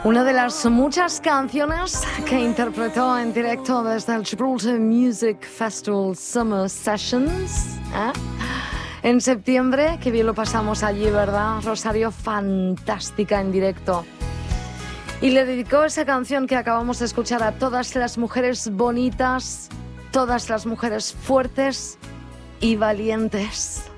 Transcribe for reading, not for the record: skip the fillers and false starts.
Una de las muchas canciones que interpretó en directo desde el Gibraltar Music Festival Summer Sessions, en septiembre, que bien lo pasamos allí, ¿verdad? Rosario, fantástica en directo. Y le dedicó esa canción que acabamos de escuchar a todas las mujeres bonitas, todas las mujeres fuertes y valientes.